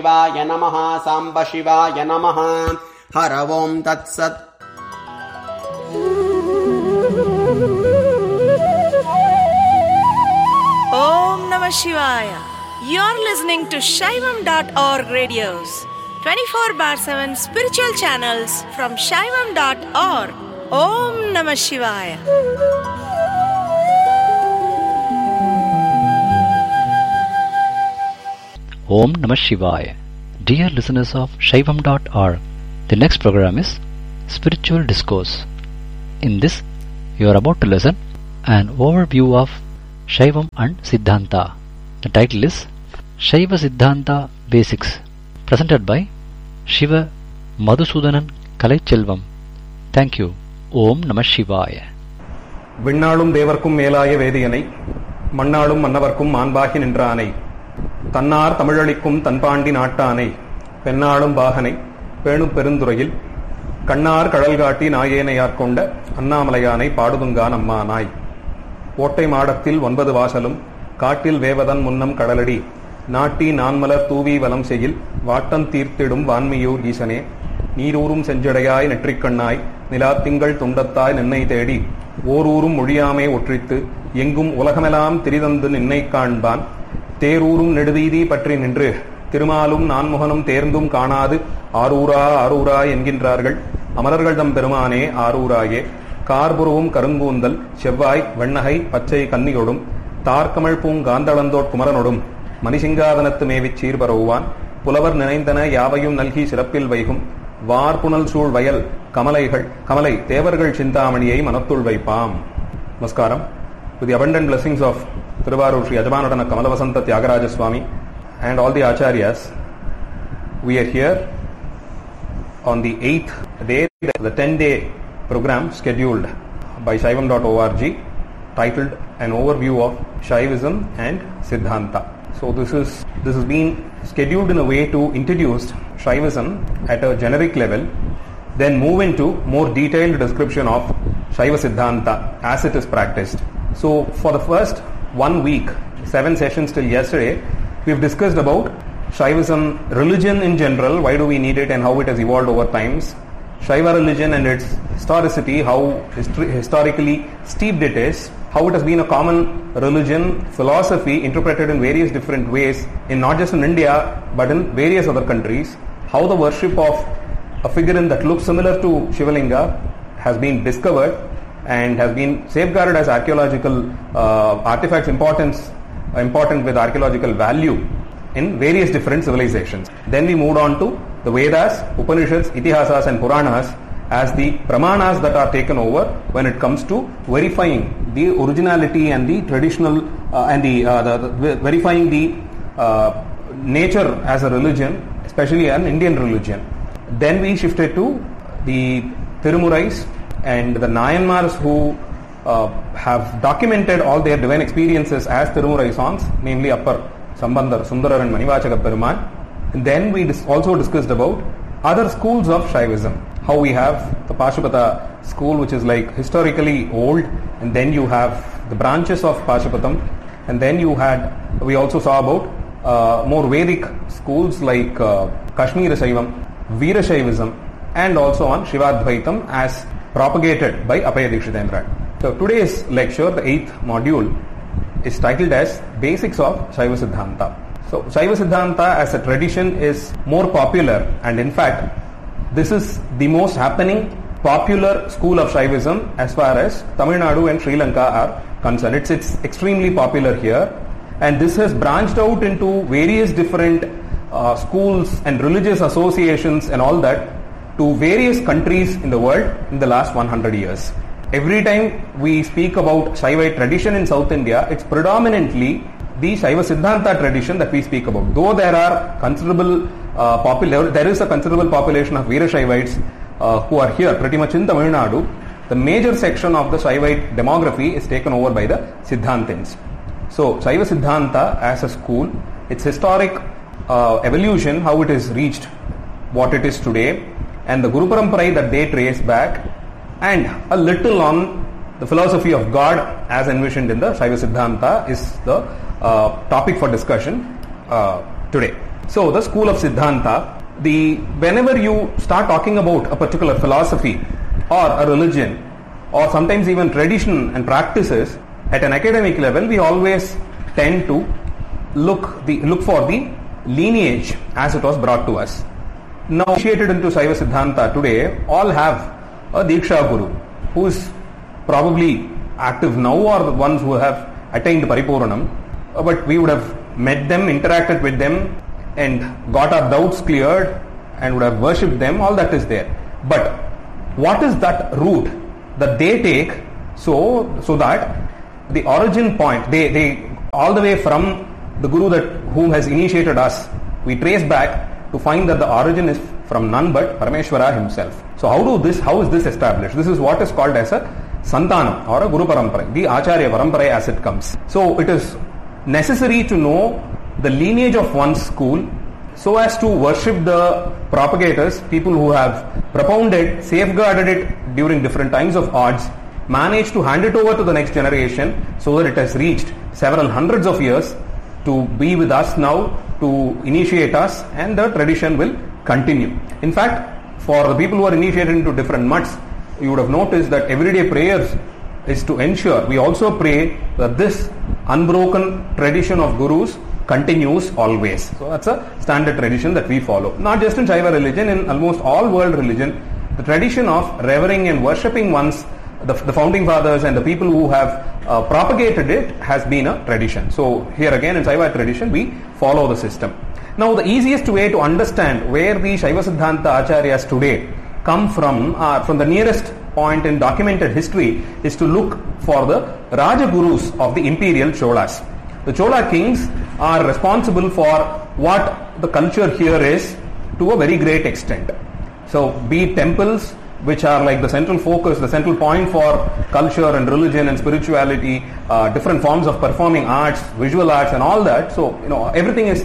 शिवाय नमः सांब शिवाय नमः हर ओम तत्सत्. Om Namah Shivaya. You're listening to Shaivam.org radios, 24/7 spiritual channels from Shaivam.org. Om Namah Shivaya. Om Namah Shivaya. Dear listeners of Shaivam.org, the next program is Spiritual Discourse. In this, you are about to listen an overview of Shaivam and Siddhanta. The title is Shaiva Siddhanta Basics, presented by Shiva Madhusudanan Kalaiselvam. Thank you. Om Namah Shivaya. விண்ணாளும் தேவர்க்கும் மேலாய வேதியனை மண்ணாளும் மன்னவர்க்கும் மாண்பாகி நின்றானை தன்னார் தமிழளிக்கும் தன்பாண்டி நாட்டானை பெண்ணாளும் பாகனை பேணும் பெருந்துறையில் கண்ணார் கடல் காட்டி நாயேனையார்கொண்ட அண்ணாமலையானை பாடுதுங்கான் அம்மானாய் ஓட்டை மாடத்தில் 9 வாசலும் காட்டில் வேவதன் முன்னம் கடலடி நாட்டி நான்மலர் தூவி வலம் செய்யில் வாட்டம் தீர்த்திடும் வான்மியூர் ஈசனே நீரூரும் செஞ்சடையாய் நெற்றிக்கண்ணாய் நிலாத்திங்கள் துண்டத்தாய் நின்னை தேடி ஓரூரும் மொழியாமே ஒற்றித்து எங்கும் உலகமெல்லாம் திரிதந்து நின்னை காண்பான் தேரூரும் நெடுதீதி பற்றி நின்று திருமாலும் நான்முகனும் தேர்ந்தும் காணாது ஆரூரா ஆரூரா என்கின்றார்கள் அமரர்கள் தம் பெருமானே ஆரூராயே கார்புருவும் கருங்கூந்தல் செவ்வாய் வெண்ணகை பச்சை கன்னியொடும் தார்கமழ் பூங்காந்தளந்தோட் குமரனொடும் மணிசிங்காதனத்து மேவிச் சீர்பரவுவான் புலவர் நினைந்தன யாவையும் நல்கி சிறப்பில் வைகும் வார்புணல் சூழ் வயல் கமலை தேவர்கள் சிந்தாமணியை மனத்துள் வைப்பாம். நமஸ்காரம். With the abundant blessings of Thiruvarur Sri Ajamanadana Kamalavasanta Tyagaraja Swami and all the Acharyas, we are here on the 8th day, the 10-day program scheduled by Shaivam.org, titled An Overview of Shaivism and Siddhanta. So this has been scheduled in a way to introduce Shaivism at a generic level, then move into more detailed description of Shaiva Siddhanta as it is practiced. So for the first 1 week, 7 sessions till yesterday, we've discussed about Shaivism, religion in general, why do we need it and how it has evolved over times. Shaiva religion and its historicity, how historically steeped it is, how it has been a common religion, philosophy interpreted in various different ways, in not just in India, but in various other countries, how the worship of a figurine that looks similar to Shivalinga has been discovered and has been safeguarded as archaeological artifacts important with archaeological value in various different civilizations. Then we moved on to the Vedas, Upanishads, Itihasas and Puranas as the pramanas that are taken over when it comes to verifying the originality and the traditional verifying the nature as a religion, especially an Indian religion. Then we shifted to the Tirumurais and the Nayanmars who have documented all their divine experiences as Tirumurai songs, namely Appar, Sambandar, Sundarar and Manivachaka Peruman. And then we also discussed about other schools of Shaivism. How we have the Pashupata school, which is like historically old, and then you have the branches of Pashupatam, and then we also saw about more Vedic schools like Kashmira Shaivam, Veera Shaivism, and also on Shivadvaitam as propagated by Appaya Dikshitendra. So today's lecture, the 8th module, is titled as Basics of Shaiva Siddhanta. So Shaiva Siddhanta as a tradition is more popular, and in fact this is the most happening popular school of Shaivism as far as Tamil Nadu and Sri Lanka are concerned. It's extremely popular here, and this has branched out into various different schools and religious associations and all that to various countries in the world in the last 100 years. Every time we speak about Shaivite tradition in South India, it's predominantly the Shaiva Siddhanta tradition that we speak about. Though there is a considerable population of Veera Shaivites who are here pretty much in Tamil Nadu, the major section of the Shaivite demography is taken over by the Siddhantins. So Shaiva Siddhanta as a school, its historic evolution, how it has reached what it is today, and the Guru Paramparai that they trace back, and a little on the philosophy of God as envisioned in the Shaiva Siddhanta is the topic for discussion today. So the school of Siddhanta, whenever you start talking about a particular philosophy or a religion or sometimes even tradition and practices at an academic level, we always tend to look for the lineage as it was brought to us. Now initiated into Shaiva Siddhanta today all have a Diksha Guru who is probably active now or the ones who have attained Paripuranam, but we would have met them, interacted with them and got our doubts cleared and would have worshipped them. All that is there. But what is that route that they take so that the origin point, they all the way from the Guru whom has initiated us, we trace back to find that the origin is from none but Parameshwara himself. So how is this established? This is what is called as a Santanam or a Guru Parampara, the Acharya Parampara as it comes. So it is necessary to know the lineage of one's school so as to worship the propagators, people who have propounded, safeguarded it during different times of odds, managed to hand it over to the next generation so that it has reached several hundreds of years to be with us now, to initiate us, and the tradition will continue. In fact, for the people who are initiated into different mutts, you would have noticed that everyday prayers is to ensure we also pray that this unbroken tradition of gurus continues always. So that's a standard tradition that we follow. Not just in Shaiva religion, in almost all world religion, the tradition of revering and worshipping the founding fathers and the people who have propagated it has been a tradition. So here again in Shaiva tradition we follow the system. Now the easiest way to understand where the Shaiva Siddhanta Acharyas today come from the nearest point in documented history is to look for the Rajagurus of the imperial Cholas. The Chola kings are responsible for what the culture here is to a very great extent. So be it temples, which are like the central focus, the central point for culture and religion and spirituality, different forms of performing arts, visual arts and all that. So, everything is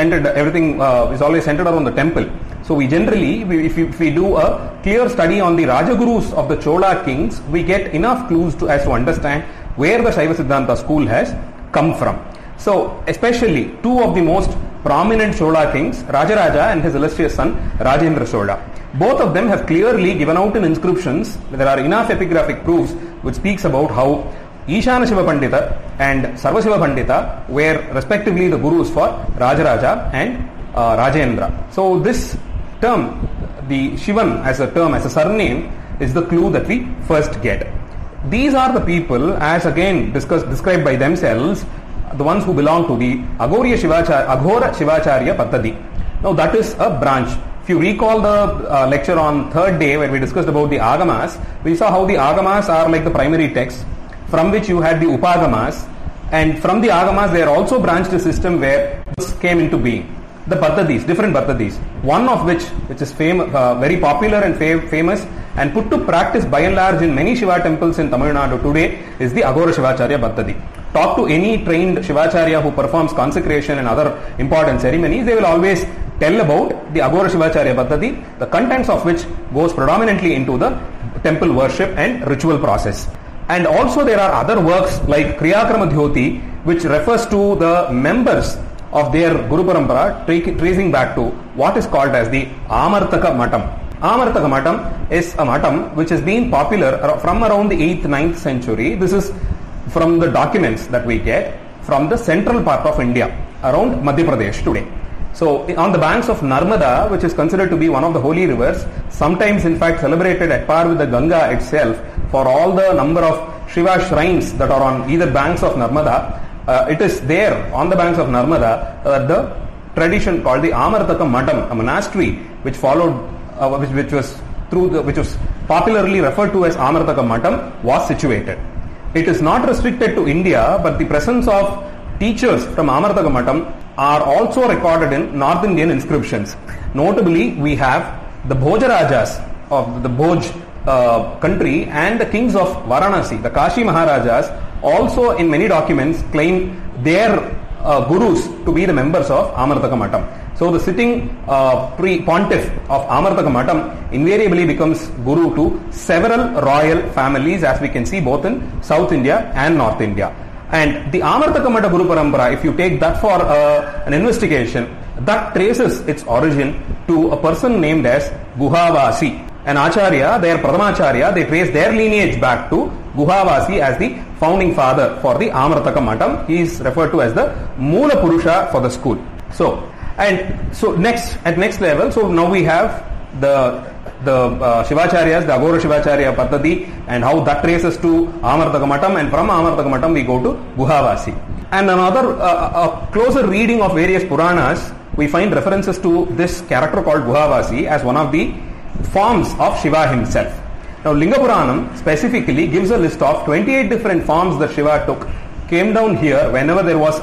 always centered around the temple. So we generally, if we do a clear study on the Rajagurus of the Chola kings, we get enough clues as to understand where the Shaiva Siddhanta school has come from. So especially two of the most prominent Chola kings, Rajaraja and his illustrious son Rajendra Chola. Both of them have clearly given out in inscriptions. There are enough epigraphic proofs which speaks about how Ishana Shiva Pandita and Sarva Shiva Pandita were respectively the gurus for Rajaraja and Rajendra. So this term, the Shivan as a term, as a surname, is the clue that we first get. These are the people, as again described by themselves, the ones who belong to the Aghora Shivacharya Paddhati. Now that is a branch. If you recall the lecture on third day where we discussed about the Agamas, we saw how the Agamas are like the primary text, from which you had the Upagamas, and from the Agamas they are also branched a system where this came into being. The Paddhatis, different Paddhatis, one of which is very popular and famous and put to practice by and large in many Shiva temples in Tamil Nadu today is the Aghora Shivacharya Paddhati. Talk to any trained Shivacharya who performs consecration and other important ceremonies, they will always tell about the Aghora Shivacharya Paddhati, the contents of which goes predominantly into the temple worship and ritual process. And also there are other works like Kriyakrama Dhyoti, which refers to the members of their Guru Parampara, tracing back to what is called as the Amartaka Matam. Amartaka Matam is a matam which has been popular from around the 8th, 9th century. This is from the documents that we get from the central part of India, around Madhya Pradesh today. So on the banks of Narmada, which is considered to be one of the holy rivers, sometimes in fact celebrated at par with the Ganga itself, for all the number of Shiva shrines that are on either banks of Narmada, it is there on the banks of Narmada that the tradition called the Amartaka Matam, a monastery which followed, which was popularly referred to as Amartaka Matam, was situated. It is not restricted to India, but the presence of teachers from Amartaka Matam are also recorded in North Indian inscriptions. Notably, we have the Bhojarajas of the Bhoj country and the kings of Varanasi, the Kashi Maharajas, also in many documents claim their gurus to be the members of Amartaka Matam. So the sitting pontiff of Amartaka Matam invariably becomes guru to several royal families, as we can see both in South India and North India. And the Amartaka Mata Guru Parampara, if you take that for an investigation, that traces its origin to a person named as Guhavasi. An Acharya, their Pradhamacharya, they trace their lineage back to Guhavasi as the founding father for the Amartaka Matam. He is referred to as the Moola Purusha for the school. So next level, so now we have the Shivacharyas, the Aghora Shivacharya Paddhati, and how that traces to Amartaka Matam, and from Amartaka Matam we go to Guhavasi. And another closer reading of various Puranas, we find references to this character called Guhavasi as one of the forms of Shiva himself. Now Linga Puranam specifically gives a list of 28 different forms that Shiva took, came down here whenever there was